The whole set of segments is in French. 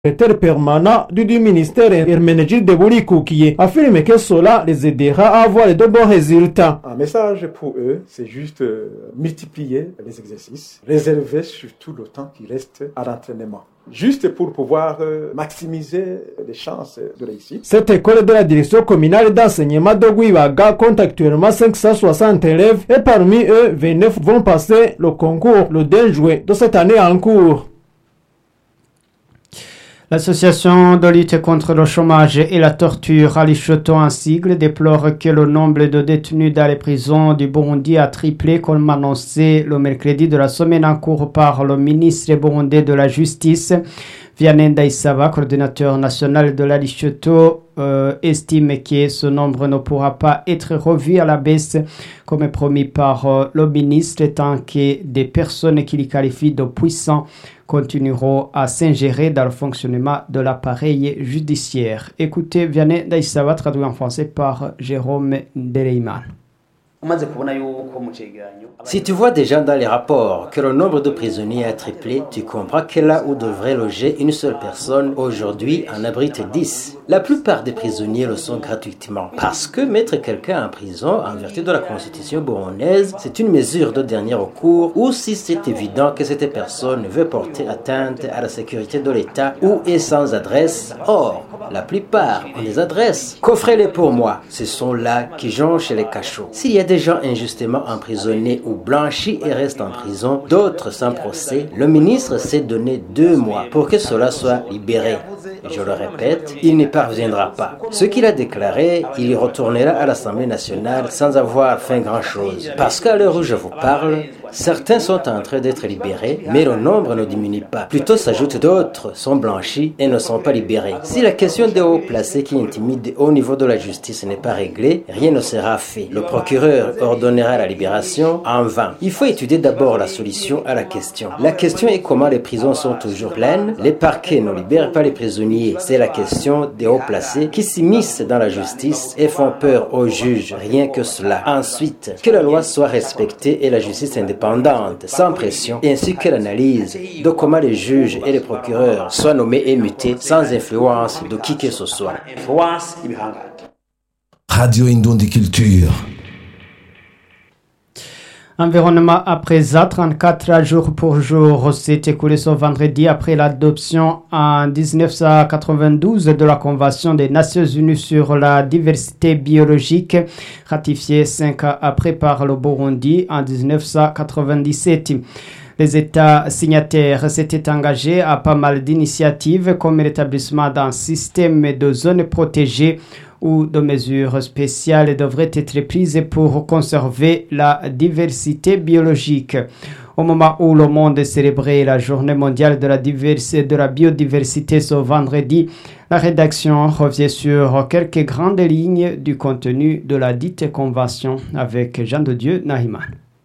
secrétaire permanent du ministère Hermenegilde Bulikoukiye affirme que cela les aidera à avoir de bons résultats. Un message pour eux, c'est juste multiplier les exercices, réserver surtout le temps qui reste à l'entraînement, juste pour pouvoir maximiser les chances de réussite. Cette école de la direction communale d'enseignement de Gwibaga compte actuellement 560 élèves et parmi eux, 29 vont passer le concours le 2 juin de cette année en cours. L'association de lutte contre le chômage et la torture à l'Ishoto en sigle déplore que le nombre de détenus dans les prisons du Burundi a triplé comme annoncé le mercredi de la semaine en cours par le ministre burundais de la Justice. Vianney Ndaïsaba, coordinateur national de la Lishoto, estime que ce nombre ne pourra pas être revu à la baisse comme promis par le ministre tant que des personnes qu'il qualifie de puissants continueront à s'ingérer dans le fonctionnement de l'appareil judiciaire. Écoutez Vianney Ndaïsaba, traduit en français par Jérôme Ndereiman. Si tu vois déjà dans les rapports que le nombre de prisonniers a triplé, tu comprends que là où devrait loger une seule personne, aujourd'hui en abrite 10. La plupart des prisonniers le sont gratuitement. Parce que mettre quelqu'un en prison en vertu de la constitution burundaise, c'est une mesure de dernier recours ou si c'est évident que cette personne veut porter atteinte à la sécurité de l'État ou est sans adresse. Or, la plupart ont des adresses. Coffrez-les pour moi. Ce sont là qui jonchent les cachots. S'il y a des gens injustement emprisonnés ou blanchis et restent en prison, d'autres sans procès, le ministre s'est donné 2 mois pour que cela soit libéré. Je le répète, il n'y parviendra pas. Ce qu'il a déclaré, il y retournera à l'Assemblée nationale sans avoir fait grand-chose. Parce qu'à l'heure où je vous parle, certains sont en train d'être libérés, mais le nombre ne diminue pas. Plutôt s'ajoutent d'autres, sont blanchis et ne sont pas libérés. Si la question des hauts placés qui intimident au niveau de la justice n'est pas réglée, rien ne sera fait. Le procureur ordonnera la libération en vain. Il faut étudier d'abord la solution à la question. La question est comment les prisons sont toujours pleines, les parquets ne libèrent pas les prisonniers. C'est la question des hauts placés qui s'immiscent dans la justice et font peur aux juges, rien que cela. Ensuite, que la loi soit respectée et la justice indépendante, sans pression, ainsi que l'analyse de comment les juges et les procureurs soient nommés et mutés sans influence de qui que ce soit. Radio Indondi Culture. Environnement à présent, 34 jours pour jour s'est écoulé ce vendredi après l'adoption en 1992 de la Convention des Nations Unies sur la diversité biologique, ratifiée 5 ans après par le Burundi en 1997. Les États signataires s'étaient engagés à pas mal d'initiatives comme l'établissement d'un système de zones protégées ou de mesures spéciales devraient être prises pour conserver la diversité biologique. Au moment où le monde célébrait la journée mondiale de la biodiversité ce vendredi, la rédaction revient sur quelques grandes lignes du contenu de la dite convention avec Jean de Dieu Nahiman.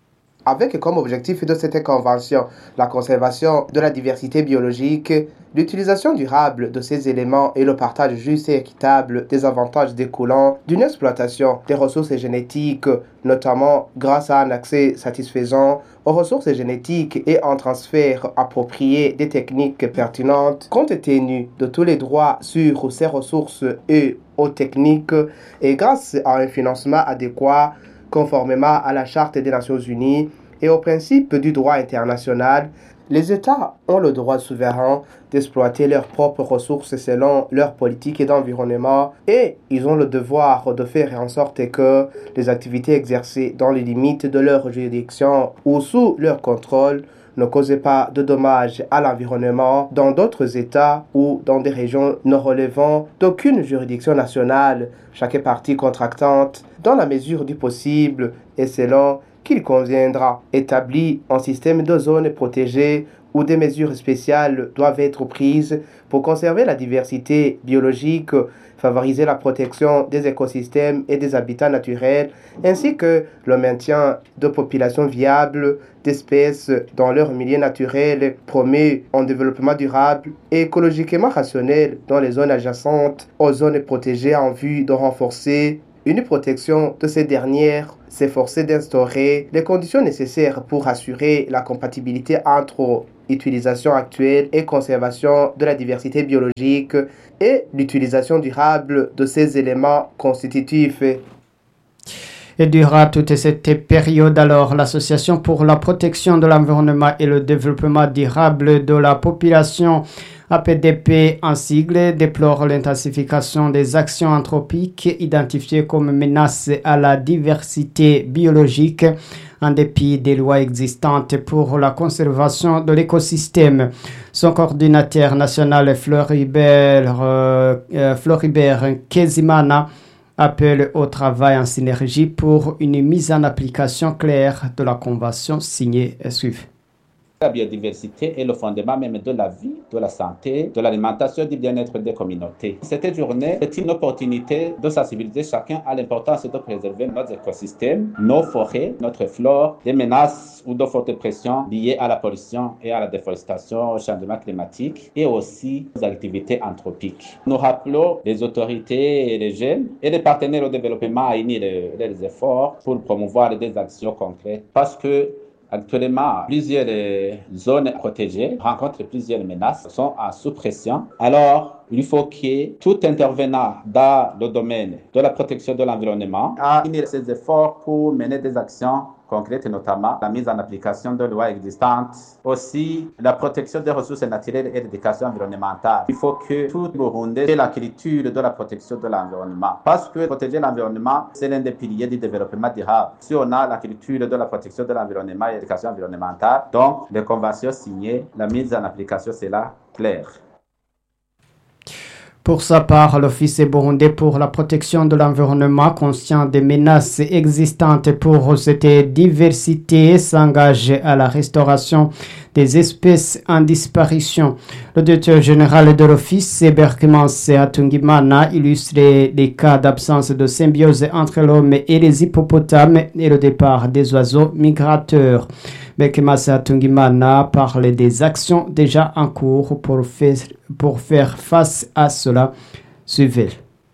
Avec comme objectif de cette convention la conservation de la diversité biologique, l'utilisation durable de ces éléments et le partage juste et équitable des avantages découlant d'une exploitation des ressources génétiques, notamment grâce à un accès satisfaisant aux ressources génétiques et un transfert approprié des techniques pertinentes, compte tenu de tous les droits sur ces ressources et aux techniques, et grâce à un financement adéquat, conformément à la Charte des Nations Unies et aux principes du droit international, les États ont le droit souverain d'exploiter leurs propres ressources selon leur politique d'environnement et ils ont le devoir de faire en sorte que les activités exercées dans les limites de leur juridiction ou sous leur contrôle ne causent pas de dommages à l'environnement dans d'autres États ou dans des régions ne relevant d'aucune juridiction nationale, chaque partie contractante, dans la mesure du possible et selon qu'il conviendra, établir un système de zones protégées où des mesures spéciales doivent être prises pour conserver la diversité biologique, favoriser la protection des écosystèmes et des habitats naturels, ainsi que le maintien de populations viables d'espèces dans leur milieu naturel, promeut un développement durable et écologiquement rationnel dans les zones adjacentes aux zones protégées en vue de renforcer une protection de ces dernières, s'efforcer d'instaurer les conditions nécessaires pour assurer la compatibilité entre utilisation actuelle et conservation de la diversité biologique et l'utilisation durable de ces éléments constitutifs. Et durant toute cette période, alors, l'Association pour la protection de l'environnement et le développement durable de la population, APDP en sigle, déplore l'intensification des actions anthropiques identifiées comme menaces à la diversité biologique en dépit des lois existantes pour la conservation de l'écosystème. Son coordinateur national Floribert Kezimana appelle au travail en synergie pour une mise en application claire de la convention signée. Suivez. La biodiversité est le fondement même de la vie, de la santé, de l'alimentation, du bien-être des communautés. Cette journée est une opportunité de sensibiliser chacun à l'importance de préserver nos écosystèmes, nos forêts, notre flore, des menaces ou de fortes pressions liées à la pollution et à la déforestation, au changement climatique et aussi aux activités anthropiques. Nous rappelons les autorités et les jeunes et les partenaires au développement à unir leurs efforts pour promouvoir des actions concrètes parce que actuellement, plusieurs zones protégées rencontrent plusieurs menaces, sont en sous-pression. Alors, il faut que tout intervenant dans le domaine de la protection de l'environnement unisse ses efforts pour mener des actions concrètes, notamment la mise en application de lois existantes, aussi la protection des ressources naturelles et l'éducation environnementale. Il faut que tout Burundais ait la culture de la protection de l'environnement. Parce que protéger l'environnement, c'est l'un des piliers du développement durable. Si on a la culture de la protection de l'environnement et l'éducation environnementale, donc les conventions signées, la mise en application, c'est là clair. Pour sa part, l'Office burundais pour la protection de l'environnement, conscient des menaces existantes pour cette diversité, s'engage à la restauration des espèces en disparition. Le directeur général de l'Office, Berkmans Atungimana, illustre les cas d'absence de symbiose entre l'homme et les hippopotames et le départ des oiseaux migrateurs. Berkmans Atungimana parle des actions déjà en cours pour faire face à cela. Suivez.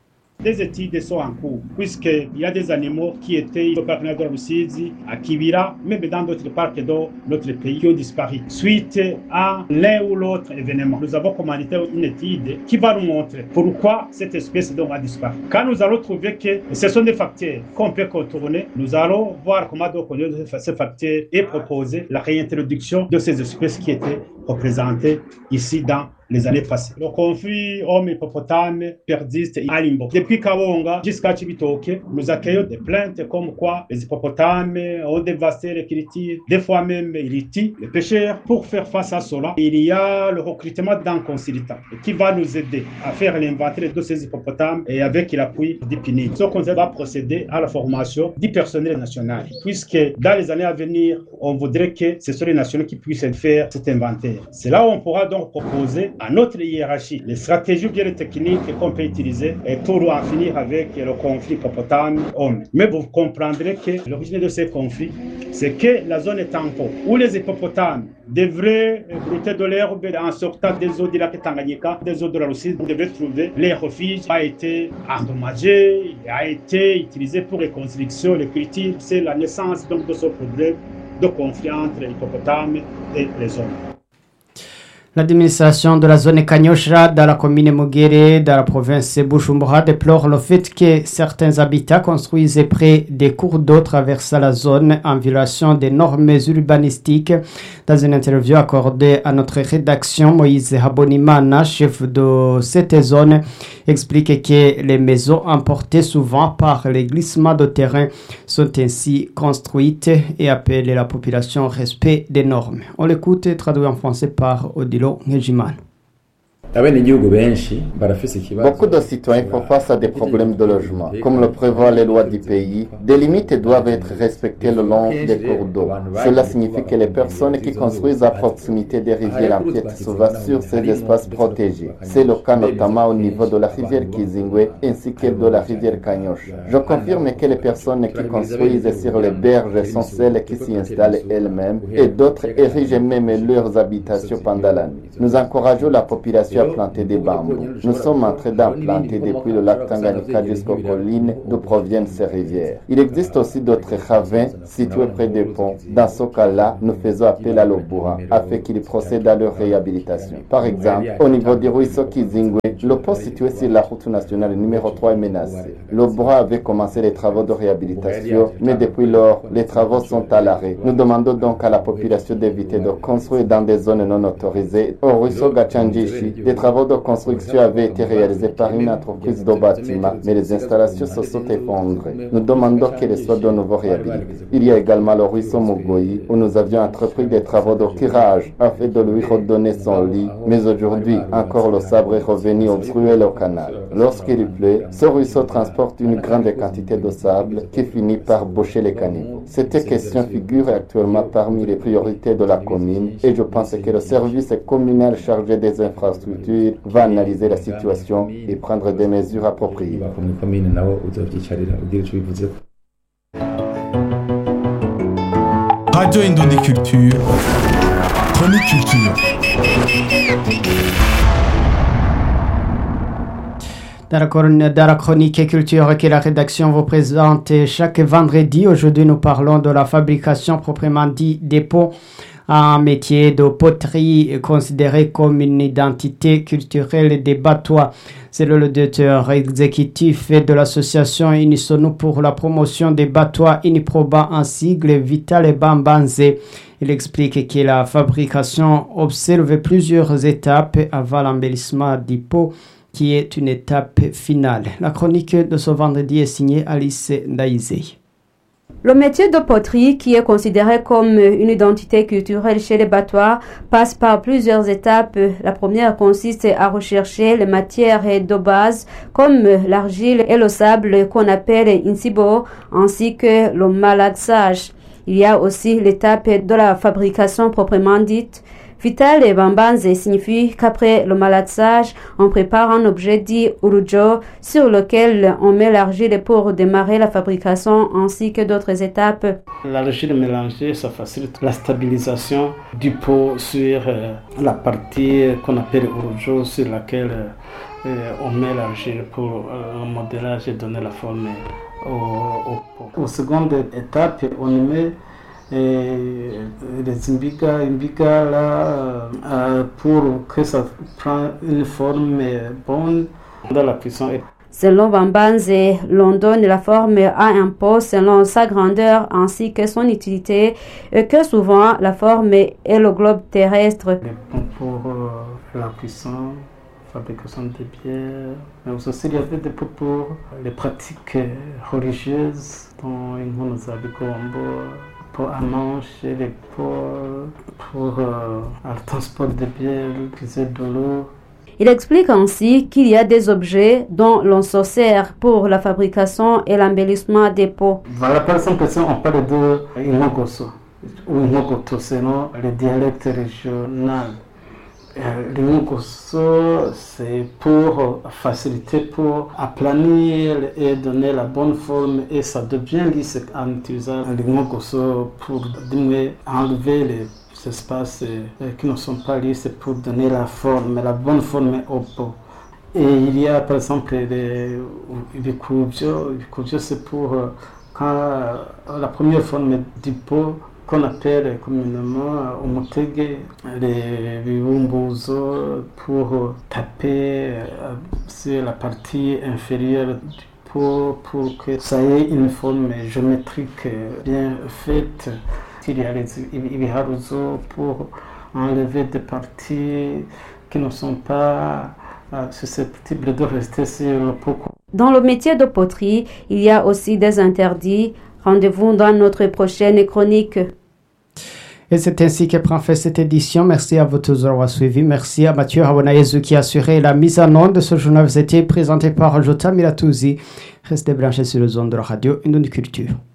Des études sont en cours, puisqu'il y a des animaux qui étaient au parc de la Rusizi, à Kibira, même dans d'autres parcs de notre pays qui ont disparu suite à l'un ou l'autre événement. Nous avons commandité une étude qui va nous montrer pourquoi cette espèce a disparu. Quand nous allons trouver que ce sont des facteurs qu'on peut contourner, nous allons voir comment connaître ces facteurs et proposer la réintroduction de ces espèces qui étaient représentées ici dans les années passées. Le conflit homme-hippopotame persiste à Limbo. Depuis Kawonga jusqu'à Chibitoke, nous accueillons des plaintes comme quoi les hippopotames ont dévasté les cultures, des fois même ils tuent les pêcheurs. Pour faire face à cela, il y a le recrutement d'un consultant qui va nous aider à faire l'inventaire de ces hippopotames et avec l'appui du PNID. Ce conseil va procéder à la formation du personnel national, puisque dans les années à venir, on voudrait que ce soit les nationaux qui puissent faire cet inventaire. C'est là où on pourra donc proposer à notre hiérarchie les stratégies bien les techniques qu'on peut utiliser pour en finir avec le conflit hippopotame-homme. Mais vous comprendrez que l'origine de ces conflits, c'est que la zone est tampon où les hippopotames devraient brouter de l'herbe en sortant des eaux du lac Tanganyika, des eaux de la Russie, devraient trouver les refuges, a été endommagé, a été utilisé pour les constructions, les cultures. C'est la naissance donc de ce problème de conflit entre les hippopotames et les hommes. L'administration de la zone Kanyosha dans la commune Mugere dans la province Bujumbura déplore le fait que certains habitats construisent près des cours d'eau traversant la zone en violation des normes urbanistiques. Dans une interview accordée à notre rédaction, Moïse Habonimana, chef de cette zone, explique que les maisons emportées souvent par les glissements de terrain sont ainsi construites et appelle la population au respect des normes. On l'écoute traduit en français par Odile. Beaucoup de citoyens font face à des problèmes de logement. Comme le prévoient les lois du pays, des limites doivent être respectées le long des cours d'eau. Cela signifie que les personnes qui construisent à proximité des rivières empiètent souvent sur ces espaces protégés. C'est le cas notamment au niveau de la rivière Kizingwe ainsi que de la rivière Kanyosha. Je confirme que les personnes qui construisent sur les berges sont celles qui s'y installent elles-mêmes et d'autres érigent même leurs habitations pendant la nuit. Nous encourageons la population à planter des bambous. Nous sommes en train d'en planter depuis le lac Tanganyika jusqu'aux collines d'où proviennent ces rivières. Il existe aussi d'autres ravins situés près des ponts. Dans ce cas-là, nous faisons appel à l'Obura afin qu'il procède à leur réhabilitation. Par exemple, au niveau du ruisseau Kizingwe, le pont situé sur la route nationale numéro 3 est menacé. L'Obura avait commencé les travaux de réhabilitation, mais depuis lors, les travaux sont à l'arrêt. Nous demandons donc à la population d'éviter de construire dans des zones non autorisées. Au ruisseau Gachanjishi, des travaux de construction avaient été réalisés par une entreprise de bâtiment, mais les installations se sont effondrées. Nous demandons qu'elles soient de nouveau réhabilitées. Il y a également le ruisseau Mugoyi, où nous avions entrepris des travaux de curage afin de lui redonner son lit, mais aujourd'hui, encore le sabre est revenu obstruer le canal. Lorsqu'il pleut, ce ruisseau transporte une grande quantité de sable qui finit par boucher les caniveaux. Cette question figure actuellement parmi les priorités de la commune et je pense que le service communal chargé des infrastructures va analyser la situation et prendre des mesures appropriées. Radio Indondi Culture, chronique culture. Dans la chronique culture que la rédaction vous présente chaque vendredi, aujourd'hui nous parlons de la fabrication proprement dit des pots, un métier de poterie considéré comme une identité culturelle des Batois. C'est le directeur exécutif de l'association Unisonu pour la promotion des Batois, Uniproba en sigle Vital Bambanze. Il explique que la fabrication observe plusieurs étapes avant l'embellissement du pot, qui est une étape finale. La chronique de ce vendredi est signée Alice Ndaïzé. Le métier de poterie, qui est considéré comme une identité culturelle chez les Batois, passe par plusieurs étapes. La première consiste à rechercher les matières de base comme l'argile et le sable qu'on appelle insibo, ainsi que le malaxage. Il y a aussi l'étape de la fabrication proprement dite. Vital et Bambanze signifie qu'après le malaxage, on prépare un objet dit urujo sur lequel on met l'argile pour démarrer la fabrication ainsi que d'autres étapes. L'argile mélangée, ça facilite la stabilisation du pot sur la partie qu'on appelle urujo sur laquelle on met l'argile pour le modélage et donner la forme au pot. Aux seconde étape, on met les imbigas là pour que ça prenne une forme bonne dans la cuisson. Selon Bambanze, l'on donne la forme à un pot selon sa grandeur ainsi que son utilité et que souvent la forme est le globe terrestre. Pour la cuisson, fabrication de bières, mais aussi il y avait des pots pour les pratiques religieuses dont nous avons pour à manger, les pots pour le transport de bière, l'utiliser de l'eau. Il explique ainsi qu'il y a des objets dont l'on se sert pour la fabrication et l'embellissement des pots. Voilà, par exemple, si on parle de Imogoso ou Imogoto, selon le dialecte régional. L'Imogoso, c'est pour faciliter, pour aplanir et donner la bonne forme et ça devient lisse en utilisant l'Imogoso pour enlever les espaces qui ne sont pas lisses pour donner la bonne forme au pot. Et il y a par exemple les Kubyo. Les Kubyo, c'est pour quand la première forme du pot qu'on appelle communément umutege, les bibumbuzo pour taper sur la partie inférieure du pot pour que ça ait une forme géométrique bien faite. Il y a les ibiharuzo pour enlever des parties qui ne sont pas susceptibles de rester sur le pot. Dans le métier de poterie, il y a aussi des interdits. Rendez-vous dans notre prochaine chronique. Et c'est ainsi que prend fin cette édition. Merci à vous tous d'avoir suivi. Merci à Mathieu Rabonayezu qui a assuré la mise en onde de ce journal. Vous étiez présenté par Jota Miratouzi. Restez branchés sur le zone de la radio Indondi Culture.